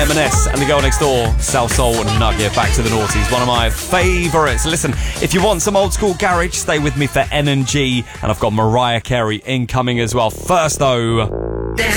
M&S and the Girl Next Door, South Soul and Nugget, Back to the Noughties, one of my favourites. Listen, if you want some old school garage, stay with me for N&G, and I've got Mariah Carey incoming as well. First though...